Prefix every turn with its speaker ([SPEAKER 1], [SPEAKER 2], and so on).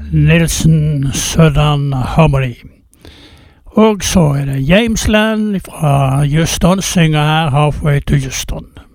[SPEAKER 1] Nilsen Southern Harmony. Og så er det Jamesland fra Houston, synger her Halfway to Houston.